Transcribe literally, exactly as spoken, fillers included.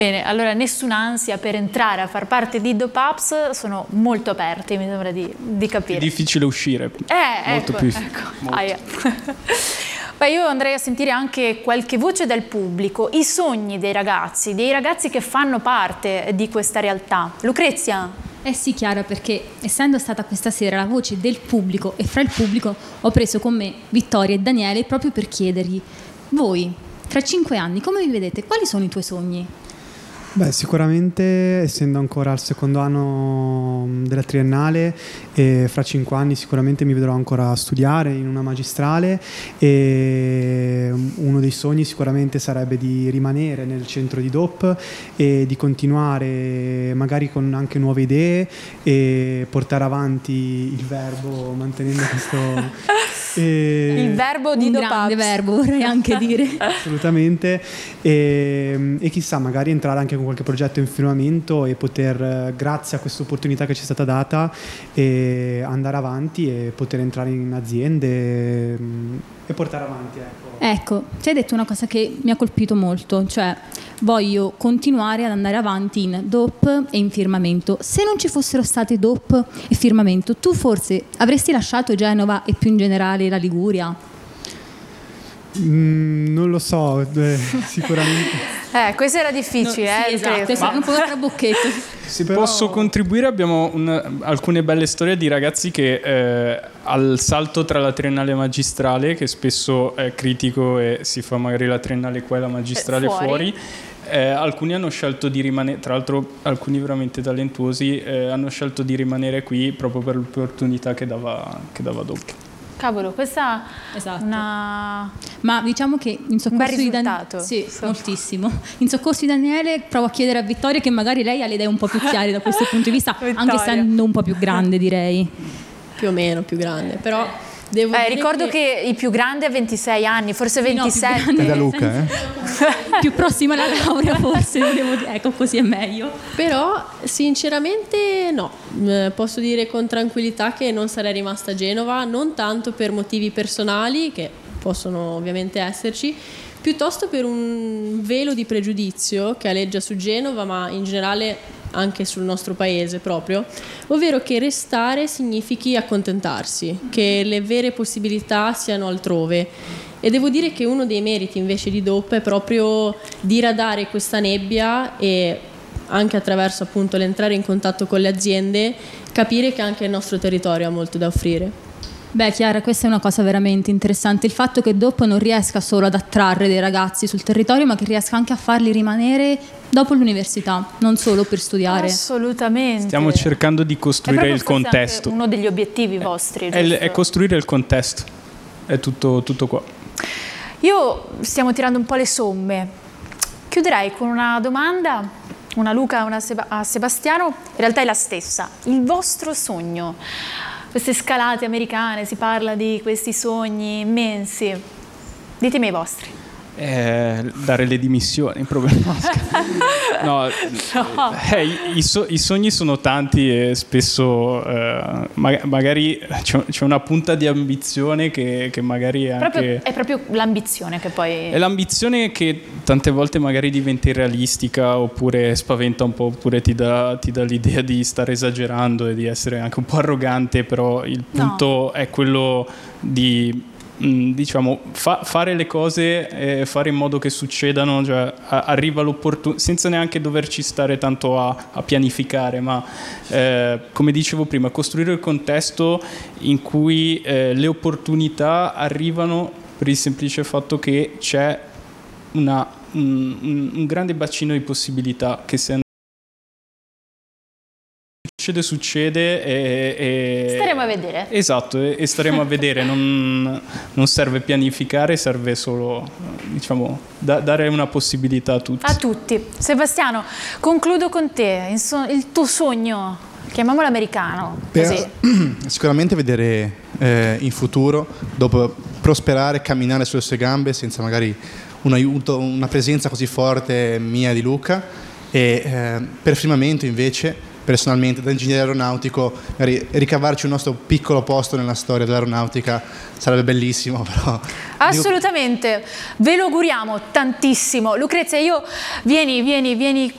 Bene, allora nessuna ansia per entrare a far parte di DOPAPS, sono molto aperti, mi sembra di, di capire. È difficile uscire. Eh, molto ecco, più. ecco. Molto. Aia. Beh, io andrei a sentire anche qualche voce dal pubblico, i sogni dei ragazzi, dei ragazzi che fanno parte di questa realtà. Lucrezia? Eh sì, Chiara, perché essendo stata questa sera la voce del pubblico e fra il pubblico ho preso con me Vittoria e Daniele proprio per chiedergli: voi, tra cinque anni, come vi vedete? Quali sono i tuoi sogni? Beh, sicuramente essendo ancora al secondo anno della triennale, e fra cinque anni sicuramente mi vedrò ancora studiare in una magistrale, e uno dei sogni sicuramente sarebbe di rimanere nel centro di D O P e di continuare magari con anche nuove idee e portare avanti il verbo mantenendo questo... E il verbo di un DOPAPS. grande verbo, vorrei anche dire. Assolutamente, e, e chissà, magari entrare anche con qualche progetto in firmamento e poter, grazie a questa opportunità che ci è stata data, e andare avanti e poter entrare in aziende e, e portare avanti, ecco. Ecco, ti hai detto una cosa che mi ha colpito molto, cioè voglio continuare ad andare avanti in D O P e in firmamento. Se non ci fossero state D O P e firmamento, tu forse avresti lasciato Genova e più in generale la Liguria? Mm, non lo so, eh, sicuramente. Eh, questo era difficile, No, eh, sì, esatto, credo. è un po' trabocchetto. Sì, però... Posso contribuire? Abbiamo un, alcune belle storie di ragazzi che eh, al salto tra la triennale e magistrale, che spesso è critico e si fa magari la triennale qua e la magistrale Eh, fuori. fuori, eh, alcuni hanno scelto di rimanere, tra l'altro alcuni veramente talentuosi, eh, hanno scelto di rimanere qui proprio per l'opportunità che dava, che dava D O P. Cavolo, questa Esatto. è una... Ma diciamo che in soccorso di risultato. Daniele, sì, Insomma. moltissimo. In soccorso di Daniele provo a chiedere a Vittoria, che magari lei ha le idee un po' più chiare da questo punto di vista, anche Vittoria. essendo un po' più grande, direi. Più o meno più grande, però devo Eh, dire ricordo che... che il più grande ha ventisei anni, forse No, più ventisette. grande. È da Luca, eh? Più prossima alla laurea forse, devo dire. Ecco, così è meglio. Però sinceramente no, Eh, posso dire con tranquillità che non sarei rimasta a Genova, non tanto per motivi personali, che possono ovviamente esserci, piuttosto per un velo di pregiudizio che aleggia su Genova, ma in generale anche sul nostro paese proprio, ovvero che restare significhi accontentarsi, che le vere possibilità siano altrove. E devo dire che uno dei meriti invece di D O P è proprio diradare questa nebbia e anche attraverso appunto l'entrare in contatto con le aziende capire che anche il nostro territorio ha molto da offrire. Beh, Chiara, questa è una cosa veramente interessante, il fatto che D O P non riesca solo ad attrarre dei ragazzi sul territorio, ma che riesca anche a farli rimanere dopo l'università, non solo per studiare. Assolutamente. Stiamo cercando di È costruire proprio il forse anche contesto. uno degli obiettivi vostri, È, giusto? è costruire il contesto. È tutto, tutto qua. Io stiamo tirando un po' le somme. Chiuderei con una domanda, una a Luca e una a Seba- a Sebastiano, in realtà è la stessa. Il vostro sogno? Queste scalate americane, si parla di questi sogni immensi. Ditemi i vostri. Eh, dare le dimissioni, problema. No, No. eh, i, i so- i sogni sono tanti e spesso eh, ma- magari c'è, c'è una punta di ambizione che, che magari è Proprio- anche... è proprio l'ambizione che poi... È l'ambizione che tante volte magari diventa irrealistica oppure spaventa un po', oppure ti dà, ti dà l'idea di stare esagerando e di essere anche un po' arrogante, però il punto No. è quello di... diciamo fa, fare le cose e fare in modo che succedano, cioè a, arriva l'opportunità senza neanche doverci stare tanto a, a pianificare, ma eh, come dicevo prima, costruire il contesto in cui eh, le opportunità arrivano per il semplice fatto che c'è una, un, un, un grande bacino di possibilità che se succede succede e, e Staremo a vedere. esatto e, e staremo a vedere. non, non serve pianificare, serve solo diciamo da, dare una possibilità a tutti. A tutti. Sebastiano, concludo con te. Il, so- il tuo sogno, chiamiamolo americano, così. Per, sicuramente vedere eh, in futuro, dopo prosperare, camminare sulle sue gambe senza magari un aiuto, una presenza così forte mia di Luca, e eh, per firmamento invece personalmente da ingegnere aeronautico magari ricavarci un nostro piccolo posto nella storia dell'aeronautica sarebbe bellissimo, però Assolutamente, ve lo auguriamo tantissimo. Lucrezia, io vieni, vieni, vieni